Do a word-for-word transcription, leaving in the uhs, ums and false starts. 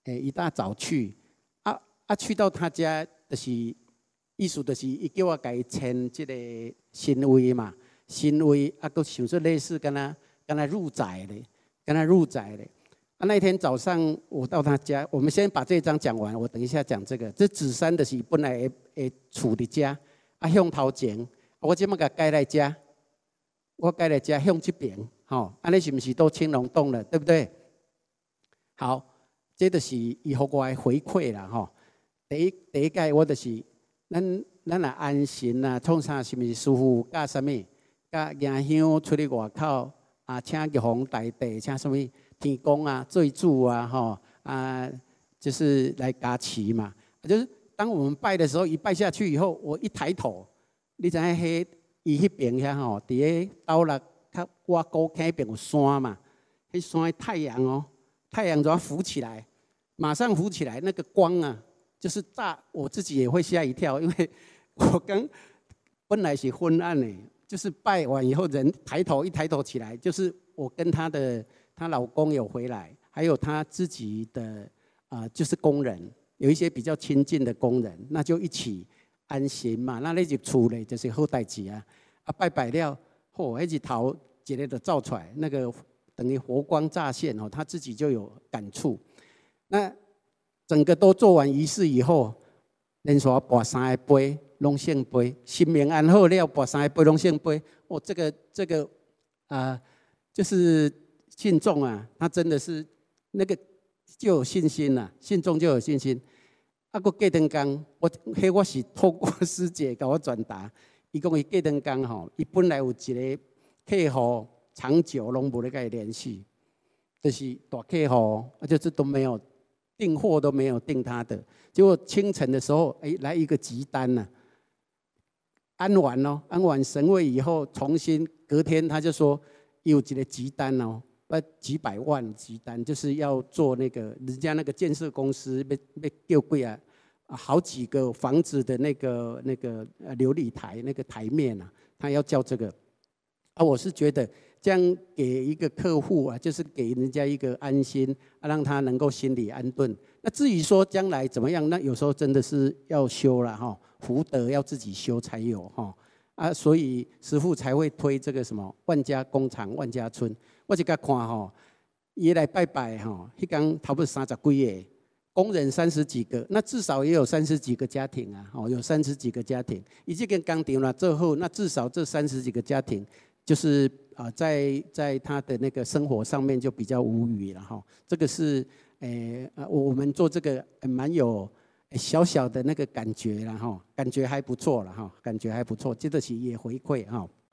诶，一大早去，啊啊，去到他家就是意思就是，伊叫我给伊签这个行为嘛，行为啊，都想说类似跟他跟他入宅的，跟他入宅的。啊，那天早上我到他家，我们先把这一章讲完，我等一下讲这个。这紫山的是本来诶诶厝的家，啊向头前，我即马甲改来家，我改来家向这边，吼，安尼是不是都青龙洞了，对不对？好，这就是伊互我的回馈啦，吼。第一第一届我就是，咱咱来安心啊，创啥是毋是师傅教啥物，教迎香出去外口啊，请玉皇大帝，请什么天公啊、罪主啊，吼啊，就是来加持嘛。就是当我们拜的时候，一拜下去以后，我一抬头，你知影迄伊迄边遐吼，伫个岛内较我高坑迄边有山嘛，迄山的太阳哦。太阳就要浮起来，马上浮起来，那个光啊，就是大，我自己也会吓一跳，因为我刚本来是昏暗的，就是拜完以后人抬头一抬头起来，就是我跟她的她老公有回来，还有她自己的啊、呃，就是工人，有一些比较亲近的工人，那就一起安心嘛。那那就厝咧，就是好代志啊，啊拜拜了，嚯，那日头一个就照出来，那个。等于佛光乍现哦，他自己就有感触。那整个都做完仪式以后，连续跋三个杯，拢圣杯，新年安好了，跋三个杯拢圣杯。哦，这个这个啊、呃，就是信众啊，他真的是那个就有信心啦，信众就有信心。啊，个过灯光，我迄我是透过师姐给我转达，伊讲伊过灯光吼，伊本来有一个客户。长久拢无咧甲伊联系，就是大客户，啊，就是都没有订货，都没有订他的。结果清晨的时候，哎、欸，来一个急单呐、啊，安完哦，安完神位以后，重新隔天他就说有一个急单哦，不几百万急单，就是要做那个人家那个建设公司要要叫贵啊，好几个房子的那个那个琉璃台那个台面啊，他要叫这个。啊，我是觉得这样给一个客户啊，就是给人家一个安心，啊，让他能够心里安顿。那至于说将来怎么样，那有时候真的是要修了哈，福德要自己修才有哈啊，所以师父才会推这个什么万家工厂万家村。我就甲看吼，伊来拜拜吼，迄天差不多三十几个工人，三十几个，那至少也有三十几个家庭啊，哦，有三十几个家庭，以这个工厂啦做好，那至少这三十几个家庭。就是啊、呃，在在他的那个生活上面就比较无语了哈。这个是诶呃，我们做这个蛮有小小的那个感觉了哈，感觉还不错了哈，感觉还不错，这个是也回馈哈。